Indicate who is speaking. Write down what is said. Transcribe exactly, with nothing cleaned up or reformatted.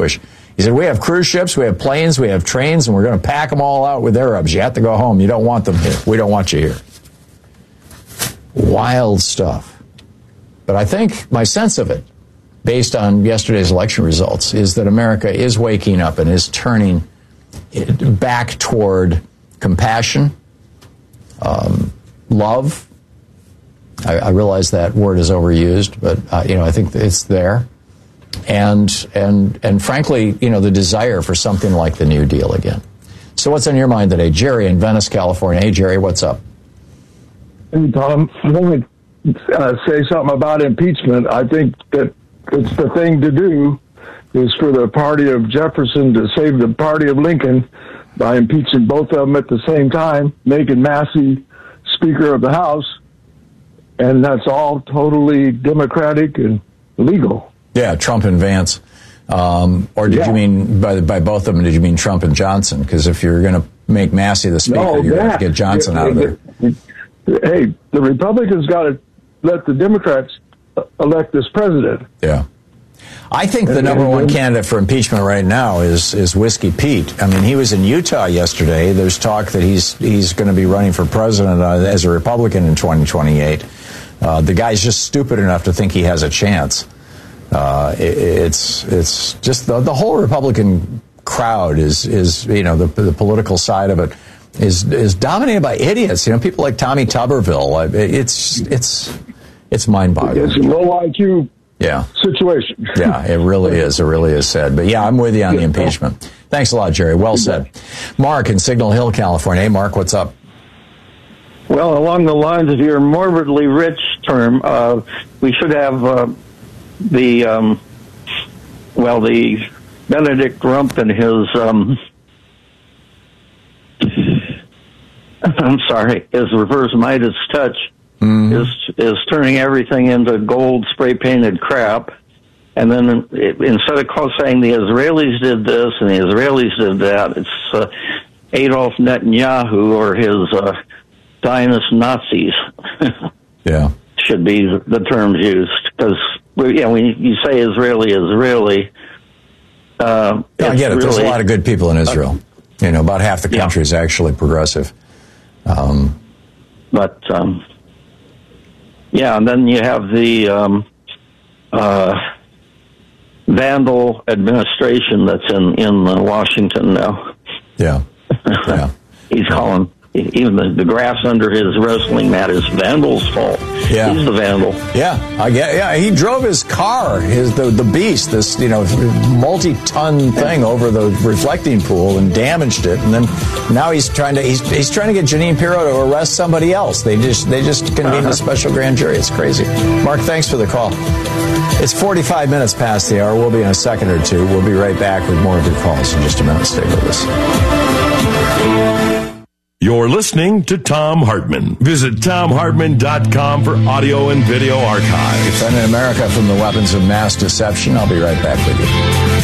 Speaker 1: Bush. He said, we have cruise ships, we have planes, we have trains, and we're going to pack them all out with Arabs. You have to go home. You don't want them here. We don't want you here. Wild stuff. But I think my sense of it, based on yesterday's election results, is that America is waking up and is turning back toward compassion, um, love. I, I realize that word is overused, but uh, you know, I think it's there. And and and frankly, you know, the desire for something like the New Deal again. So what's on your mind today? Jerry in Venice, California. Hey, Jerry, what's up?
Speaker 2: Hey, Tom. Let me uh, say something about impeachment. I think that it's the thing to do is for the party of Jefferson to save the party of Lincoln by impeaching both of them at the same time, making Massey Speaker of the House, and that's all totally democratic and legal.
Speaker 1: Yeah, Trump and Vance. Um, or did yeah. you mean, by by both of them, did you mean Trump and Johnson? Because if you're going to make Massey the Speaker, no, you're going to have to get Johnson out of there.
Speaker 2: Hey, the Republicans got to let the Democrats elect this president.
Speaker 1: Yeah. I think the number one candidate for impeachment right now is is Whiskey Pete. I mean, he was in Utah yesterday. There's talk that he's he's going to be running for president uh, as a Republican in twenty twenty-eight. Uh, the guy's just stupid enough to think he has a chance. Uh, it, it's it's just the, the whole Republican crowd is is you know the the political side of it is is dominated by idiots. You know, people like Tommy Tuberville. It's it's it's mind-boggling.
Speaker 2: It's a low I Q
Speaker 1: yeah.
Speaker 2: situation.
Speaker 1: Yeah, it really is. It really is sad. But yeah, I'm with you on the impeachment. Thanks a lot, Jerry. Well said. Mark in Signal Hill, California. Hey, Mark, what's up?
Speaker 3: Well, along the lines of your morbidly rich term, uh, we should have uh, the, um, well, the Benedict Rump and his, um, I'm sorry, his reverse Midas touch mm-hmm. is is turning everything into gold spray-painted crap. And then it, instead of saying the Israelis did this and the Israelis did that, it's uh, Adolf Netanyahu or his uh, Zionist Nazis.
Speaker 1: Yeah,
Speaker 3: should be the terms used because yeah, when you say Israeli, Israeli. Uh,
Speaker 1: yeah, I get it.
Speaker 3: Really,
Speaker 1: there's a lot of good people in Israel. Uh, you know, about half the country yeah. is actually progressive. Um,
Speaker 3: but um, yeah, and then you have the um, uh, vandal administration that's in in uh, Washington now.
Speaker 1: Yeah, yeah.
Speaker 3: He's calling. Even the, the grass under his wrestling mat is Vandal's fault.
Speaker 1: Yeah.
Speaker 3: He's the vandal.
Speaker 1: Yeah, I get. Yeah, he drove his car, his the the beast, this you know multi-ton thing over the reflecting pool and damaged it, and then now he's trying to he's he's trying to get Jeanine Pirro to arrest somebody else. They just they just convened uh-huh. a special grand jury. It's crazy. Mark, thanks for the call. It's forty-five minutes past the hour. We'll be in a second or two. We'll be right back with more of your calls in just a minute. Stay with us.
Speaker 4: You're listening to Thom Hartmann. Visit Thom Hartmann dot com for audio and video archives.
Speaker 1: Defending America from the weapons of mass deception. I'll be right back with you.